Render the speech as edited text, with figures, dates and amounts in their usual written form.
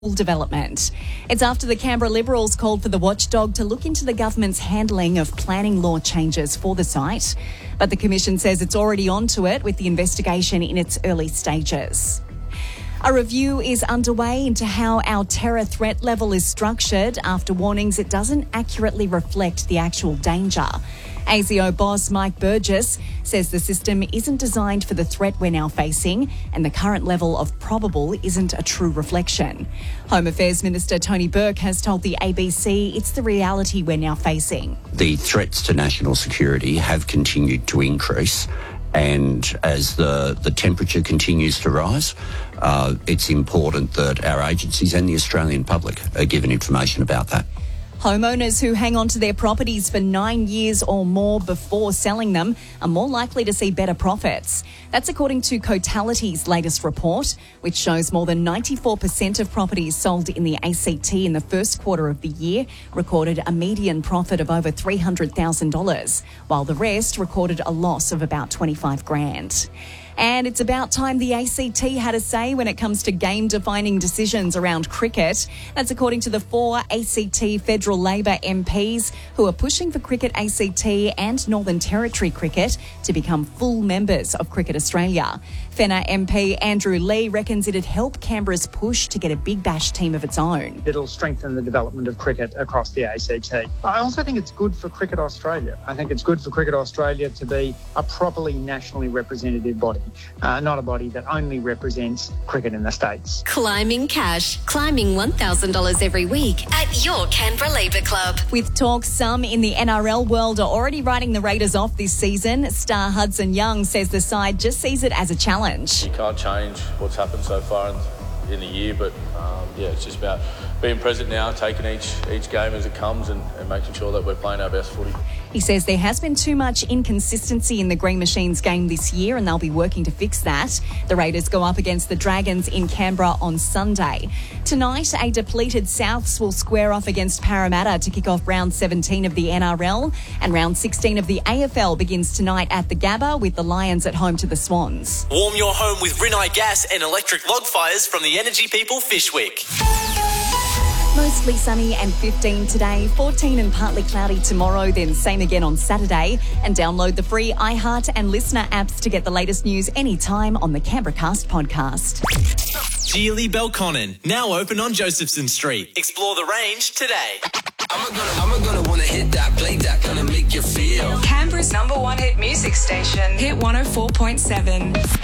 development. It's after the Canberra Liberals called for the watchdog to look into the government's handling of planning law changes for the site. But the Commission says it's already onto it with the investigation in its early stages. A review is underway into how our terror threat level is structured after warnings it doesn't accurately reflect the actual danger. ASIO boss Mike Burgess says the system isn't designed for the threat we're now facing, and the current level of probable isn't a true reflection. Home Affairs Minister Tony Burke has told the ABC it's the reality we're now facing. The threats to national security have continued to increase, and as the temperature continues to rise, it's important that our agencies and the Australian public are given information about that. Homeowners who hang on to their properties for 9 years or more before selling them are more likely to see better profits. That's according to Cotality's latest report, which shows more than 94% of properties sold in the ACT in the first quarter of the year recorded a median profit of over $300,000, while the rest recorded a loss of about $25,000. And it's about time the ACT had a say when it comes to game-defining decisions around cricket. That's according to the 4 ACT Federal Labor MPs who are pushing for Cricket ACT and Northern Territory Cricket to become full members of Cricket Australia. Fenner MP Andrew Lee reckons it'd help Canberra's push to get a Big Bash team of its own. It'll strengthen the development of cricket across the ACT. I also think it's good for Cricket Australia. I think it's good for Cricket Australia to be a properly nationally representative body, not a body that only represents cricket in the States. Climbing cash. Climbing $1,000 every week at your Canberra Labour Club. With talk, some in the NRL world are already writing the Raiders off this season. Star Hudson Young says the side just sees it as a challenge. You can't change what's happened so far in the year, but it's just about being present now, taking each game as it comes and making sure that we're playing our best footy. He says there has been too much inconsistency in the Green Machines game this year and they'll be working to fix that. The Raiders go up against the Dragons in Canberra on Sunday. Tonight, a depleted Souths will square off against Parramatta to kick off round 17 of the NRL, and round 16 of the AFL begins tonight at the Gabba with the Lions at home to the Swans. Warm your home with Rinnai gas and electric log fires from the Energy People Fishwick. Mostly sunny and 15 today, 14 and partly cloudy tomorrow, then same again on Saturday. And download the free iHeart and Listener apps to get the latest news anytime on the Canberra Cast podcast. Geely Belconnen, now open on Josephson Street. Explore the range today. I'm gonna wanna hit that, play that, gonna make you feel. Canberra's #1 hit music station, Hit 104.7.